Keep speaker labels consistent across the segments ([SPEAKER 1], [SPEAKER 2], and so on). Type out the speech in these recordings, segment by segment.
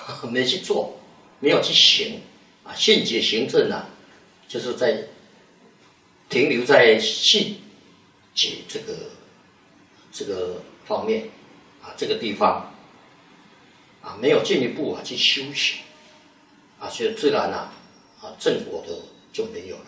[SPEAKER 1] 没去做，没有去行啊，信解行证啊，就是在停留在信解这个方面啊，这个地方啊，没有进一步啊去修行啊，所以自然啊正果的就没有了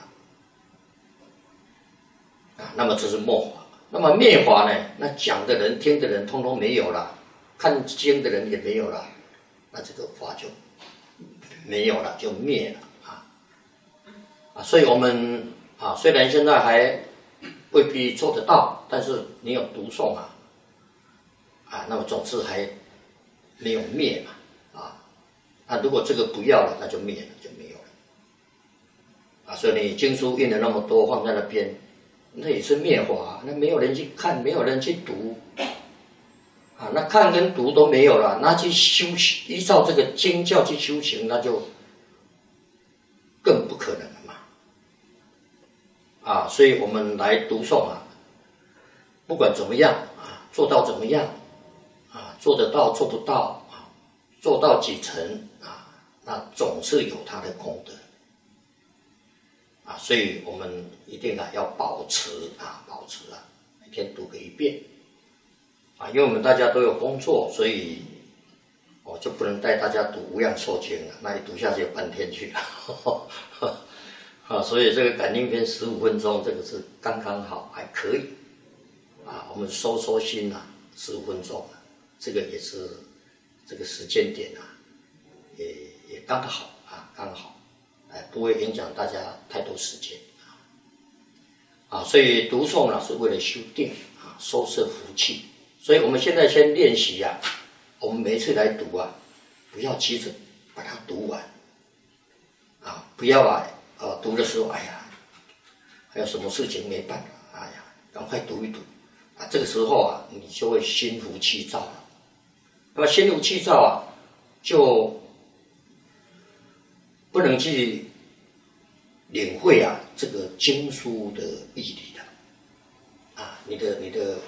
[SPEAKER 1] 啊。那么这是末法，那么灭法呢？那讲的人、听的人，通通没有了，看经的人也没有了，那这个法就没有了，就灭了啊。所以我们啊，虽然现在还未必做得到，但是你有读诵啊，那么总之还没有灭嘛啊。那如果这个不要了，那就灭了，就没有了啊。所以你经书印了那么多放在那边，那也是灭法，那没有人去看，没有人去读啊。那看跟读都没有了，那去修行，依照这个经教去修行，那就更不可能了嘛啊。所以我们来读诵啊，不管怎么样啊，做到怎么样啊，做得到做不到啊，做到几成啊，那总是有它的功德啊。所以我们一定要保持啊，每天读个一遍啊。因为我们大家都有工作，所以我就不能带大家读《无量寿经》了，那一读下去有半天去了啊。所以这个感应篇15分钟，这个是刚刚好，还可以啊。我们收心啊，15分钟啊，这个也是这个时间点啊，也刚好啊，刚好。不会影响大家太多时间啊。所以读诵呢是为了修定啊，收摄福气。所以我们现在先练习啊，我们每一次来读啊，不要急着把它读完啊，不要读的时候哎呀，还有什么事情没办法，哎呀，赶快读一读啊。这个时候啊，你就会心浮气躁了。那么心浮气躁啊，就不能去领会啊这个经书的义理了啊，你的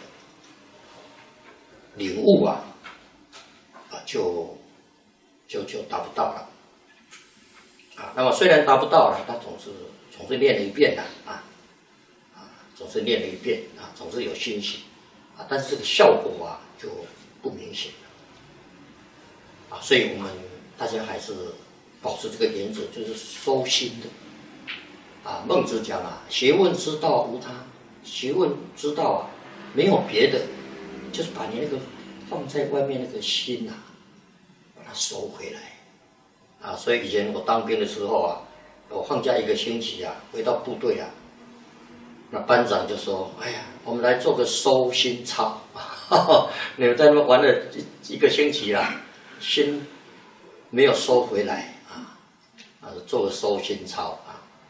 [SPEAKER 1] 领悟啊就达不到了啊。那么虽然达不到了，他总是念了一遍的总是念了一遍啊，总是有欣喜啊，但是这个效果啊就不明显了啊。所以我们大家还是保持这个原则，就是收心的啊。孟子讲啊，学问之道无他，学问之道啊没有别的，就是把你那个放在外面那个心啊，把它收回来啊。所以以前我当兵的时候啊，我放假1个星期啊，回到部队啊，那班长就说：“哎呀，我们来做个收心操，你们在那边玩了1个星期啦，心没有收回来做个收心操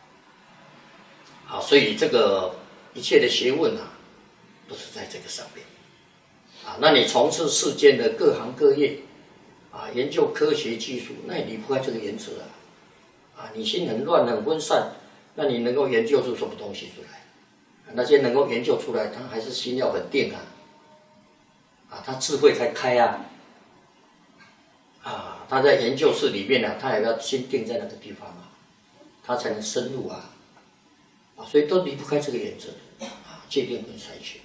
[SPEAKER 1] 啊。所以这个一切的学问啊，都是在这个上面啊。那你从事世间的各行各业啊，研究科学技术，那也离不开这个原则啊。你心很乱很分散，那你能够研究出什么东西出来？那些能够研究出来，他还是心要很定他智慧才开他在研究室里面他也要心定在那个地方他才能深入所以都离不开这个原则戒定跟筛选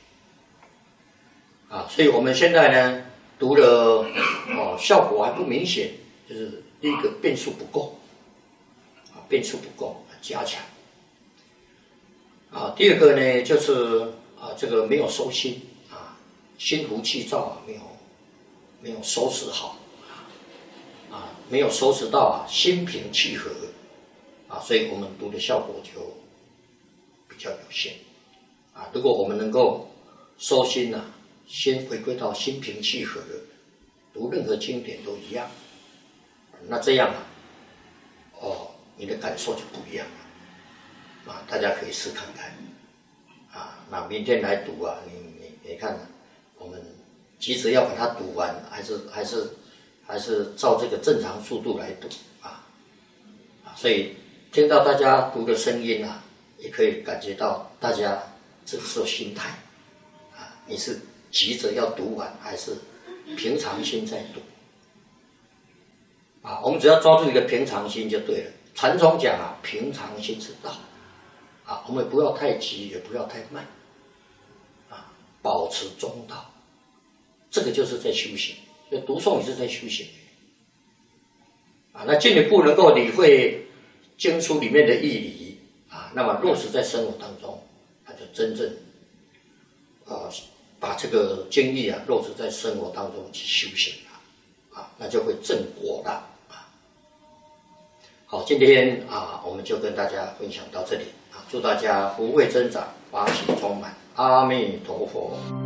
[SPEAKER 1] 所以我们现在呢读了效果还不明显，就是第一个变数不够加强第二个呢就是这个没有收心心浮气躁没有收拾好没有收拾到心平气和所以我们读的效果就比较有限如果我们能够收心先回归到心平气和的，读任何经典都一样，那这样你的感受就不一样了大家可以试看看那明天来读你看我们急着要把它读完，还是照这个正常速度来读所以听到大家读的声音也可以感觉到大家这个时候心态你是急着要读完，还是平常心在读啊，我们只要抓住一个平常心就对了。禅宗讲啊，平常心是道啊，我们不要太急，也不要太慢啊，保持中道，这个就是在修行。所以读诵也是在修行啊。那进一步能够理会经书里面的义理啊，那么落实在生活当中，那就真正把这个经义啊落实在生活当中去修行了啊，那就会正果了啊。好，今天啊我们就跟大家分享到这里啊，祝大家福慧增长，法喜充满，阿弥陀佛。